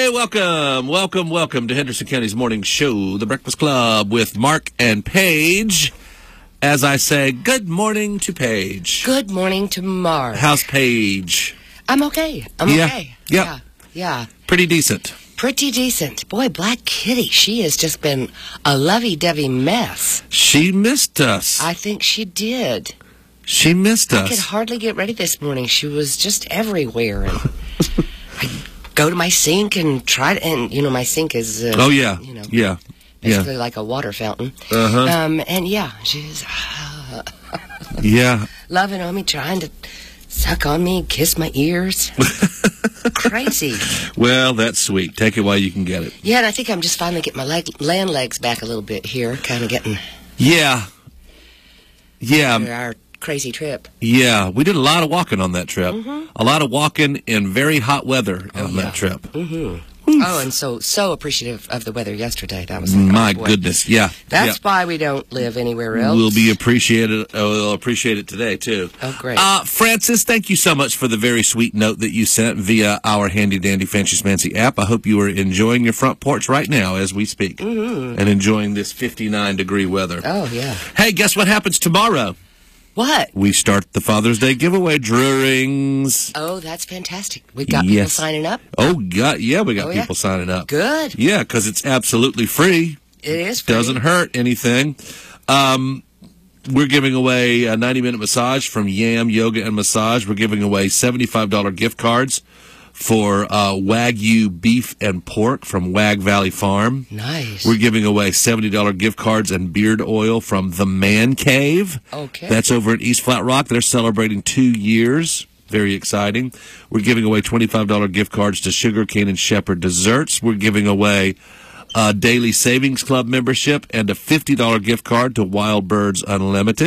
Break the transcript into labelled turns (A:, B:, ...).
A: Hey, welcome to Henderson County's morning show, The Breakfast Club with Mark and Paige. As I say, good morning to Paige.
B: Good morning to Mark.
A: How's Paige?
B: I'm okay. Okay.
A: Yep.
B: Yeah.
A: Pretty decent.
B: Pretty decent. Boy, Black Kitty, she has just been a lovey-dovey mess.
A: She missed us.
B: I think she did.
A: She missed us.
B: I could hardly get ready this morning. She was just everywhere. And I go to my sink and try to, and, you know, my sink is, basically like a water fountain. And yeah, she's loving on me, trying to suck on me, kiss my ears. Crazy.
A: Well, that's sweet. Take it while you can get it.
B: Yeah, and I think I'm just finally getting my land legs back a little bit here, kind of getting...
A: Yeah.
B: After our crazy trip.
A: Yeah, we did a lot of walking on that trip. A lot of walking in very hot weather on that trip.
B: Oh, and so appreciative of the weather yesterday. That was like,
A: my goodness, yeah.
B: That's why we don't live anywhere else.
A: We'll appreciate it today too.
B: Oh, great.
A: Francis, thank you so much for the very sweet note that you sent via our handy dandy Fancy Schmancy app. I hope you are enjoying your front porch right now as we speak, and enjoying this 59-degree weather.
B: Oh yeah.
A: Hey, guess what happens tomorrow?
B: What?
A: We start the Father's Day giveaway drawings.
B: Oh, that's fantastic. We've got people signing up?
A: Oh, God, yeah, we got people signing up.
B: Good.
A: Yeah, because it's absolutely free.
B: It is free.
A: Doesn't hurt anything. We're giving away a 90-minute massage from Yam Yoga and Massage. We're giving away $75 gift cards for Wagyu beef and pork from Wag Valley Farm.
B: Nice.
A: We're giving away $70 gift cards and beard oil from The Man Cave.
B: Okay.
A: That's over at East Flat Rock. They're celebrating 2 years. Very exciting. We're giving away $25 gift cards to Sugar Cane and Shepherd Desserts. We're giving away a Daily Savings Club membership and a $50 gift card to Wild Birds Unlimited.